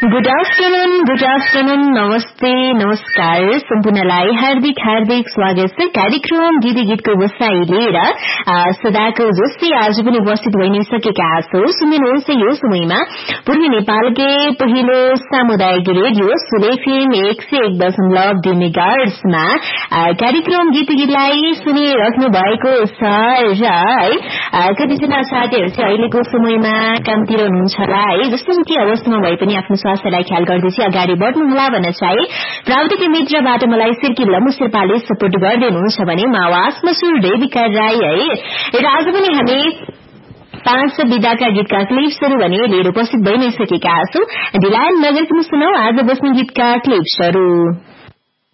Good afternoon, नमस्ते, नमस्कार सम्पूर्णलाई हार्दिक स्वागत छ कार्यक्रम गीत गीतको बसाई लिएर सदाको जस्तै आज पनि उपस्थित भइ नै सकेका छौं। सुन्नुहुन्छ यो समयमा पूर्वी नेपालकै पहिलो सामुदायिक रेडियो सुल एफएम 101.2 मेगाहर्ट्जमा कार्यक्रम गीत गीतलाई सुनिराख्नु भएको छ र कतिजना साथीहरू चाहिँ अहिलेको समयमा कामतिर हुनुहुन्छ होला है, जस्तो कि अवस्थामा भए पनि आफ्नो स्वास्थ्यलाई ख्याल गर्दै चाहिँ अगाडि बढ्नुहोला भन्न चाहे प्राविधिक मित्रबाट मलाई सिर्की लम्बु शेर्पाले सपोर्ट गर्दै हुनुहुन्छ भने म आवाजमा सुर देविका राई है। र आज पनि हामी 5 विधाका गीतका क्लिप्सहरू भने लिएर उपस्थित भइ नै सकेका छौं। ढिलान नगरिकन सुनौ आज बस्ने गीतका क्लिप्सहरू।